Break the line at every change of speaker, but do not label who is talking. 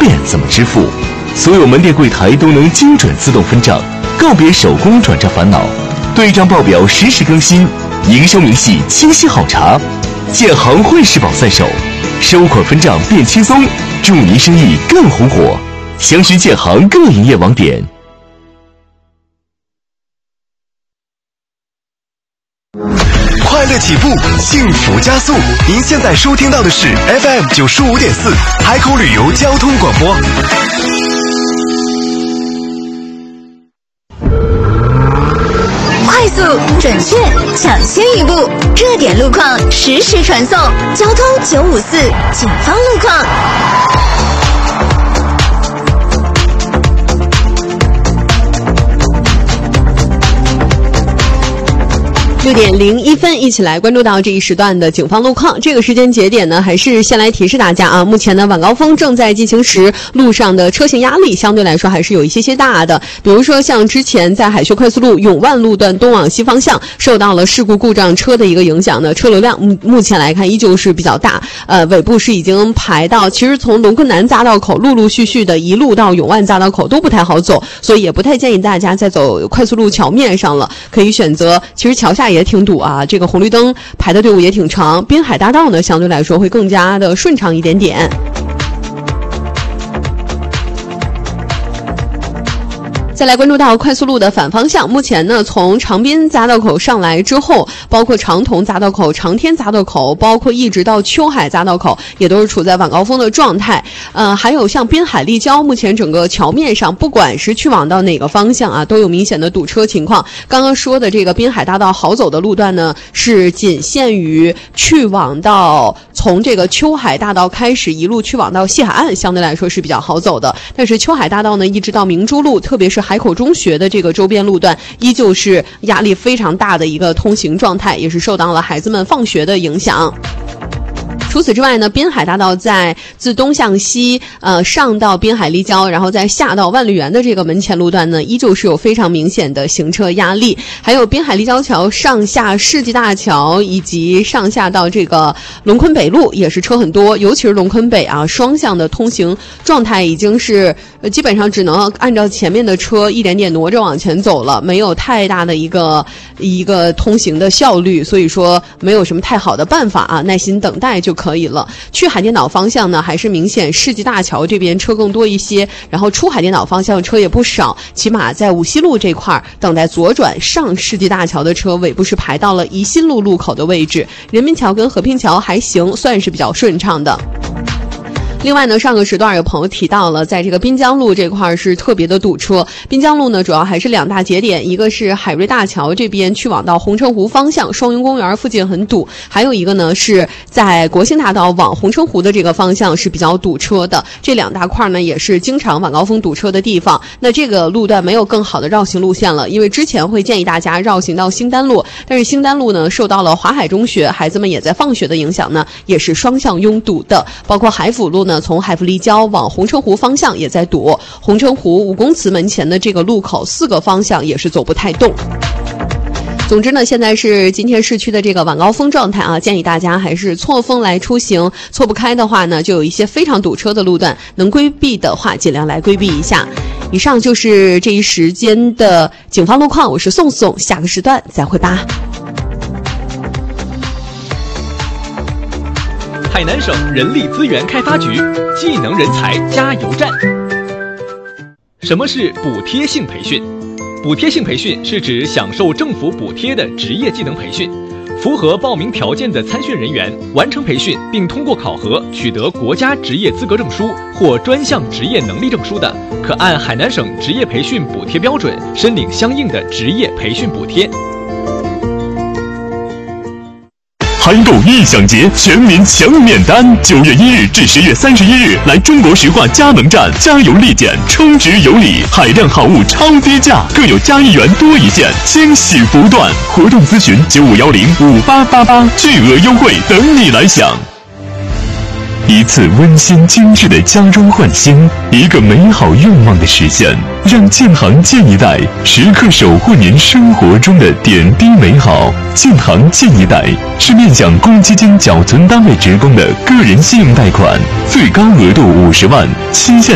脸怎么支付。所有门店柜台都能精准自动分账，告别手工转账烦恼，对账报表实时更新，营收明细清晰好查。建行汇世宝在手，收款分账变轻松，祝您生意更红火。详询建行各营业网点。
快乐起步，幸福加速。您现在收听到的是 FM 95.4海口旅游交通广播。
快速、准确、抢先一步，热点路况实时传送。交通954，警方路况。
6点01分，一起来关注到这一时段的警方路况。这个时间节点呢，还是先来提示大家啊，目前呢晚高峰正在进行时，路上的车行压力相对来说还是有一些大的。比如说像之前在海学快速路永万路段东往西方向受到了事故故障车的一个影响呢，车流量目前来看依旧是比较大，尾部是已经排到，其实从龙昆南匝道口陆陆续续的一路到永万匝道口都不太好走，所以也不太建议大家再走快速路桥面上了，可以选择，其实桥下也挺堵啊，这个红绿灯排的队伍也挺长，滨海大道呢相对来说会更加的顺畅一点点。再来关注到快速路的反方向，目前呢从长滨匝道口上来之后，包括长潼匝道口、长天匝道口，包括一直到秋海匝道口，也都是处在晚高峰的状态。还有像滨海立交，目前整个桥面上不管是去往到哪个方向啊，都有明显的堵车情况。刚刚说的这个滨海大道好走的路段呢，是仅限于去往到从这个秋海大道开始一路去往到西海岸，相对来说是比较好走的。但是秋海大道呢一直到明珠路，特别是海口中学的这个周边路段，依旧是压力非常大的一个通行状态，也是受到了孩子们放学的影响。除此之外呢，滨海大道在自东向西上到滨海立交，然后再下到万绿园的这个门前路段呢，依旧是有非常明显的行车压力。还有滨海立交桥上下世纪大桥，以及上下到这个龙昆北路也是车很多，尤其是龙昆北啊，双向的通行状态已经是基本上只能按照前面的车一点点挪着往前走了，没有太大的一个通行的效率，所以说没有什么太好的办法啊，耐心等待就可以了。去海淀岛方向呢，还是明显世纪大桥这边车更多一些，然后出海淀岛方向车也不少，起码在五溪路这块等待左转上世纪大桥的车尾部是排到了宜新路路口的位置，人民桥跟和平桥还行，算是比较顺畅的。另外呢，上个时段有朋友提到了，在这个滨江路这块是特别的堵车。滨江路呢，主要还是两大节点，一个是海瑞大桥这边去往到红橙湖方向，双云公园附近很堵；还有一个呢是在国兴大道往红橙湖的这个方向是比较堵车的。这两大块呢，也是经常晚高峰堵车的地方。那这个路段没有更好的绕行路线了，因为之前会建议大家绕行到兴丹路，但是兴丹路呢受到了华海中学孩子们也在放学的影响呢，也是双向拥堵的。包括海府路呢，从海府立交往红橙湖方向也在堵，红橙湖5公祠门前的这个路口4个方向也是走不太动。总之呢，现在是今天市区的这个晚高峰状态啊，建议大家还是错峰来出行，错不开的话呢，就有一些非常堵车的路段，能规避的话尽量来规避一下。以上就是这一时间的警方路况，我是宋宋，下个时段再会吧。
海南省人力资源开发局技能人才加油站。什么是补贴性培训？补贴性培训是指享受政府补贴的职业技能培训，符合报名条件的参训人员完成培训并通过考核取得国家职业资格证书或专项职业能力证书的，可按海南省职业培训补贴标准申领相应的职业培训补贴。
韩购异享节全民抢免单，9月1日至10月31日，来中国石化佳能站加油立减，充值有礼，海量好物超低价，更有加1元多一件，惊喜不断。活动咨询95105888，巨额优惠等你来享。一次温馨精致的家中焕新，一个美好愿望的实现，让建行建一代时刻守护您生活中的点滴美好。建行建一代是面向公积金缴存单位职工的个人信用贷款，最高额度50万，期限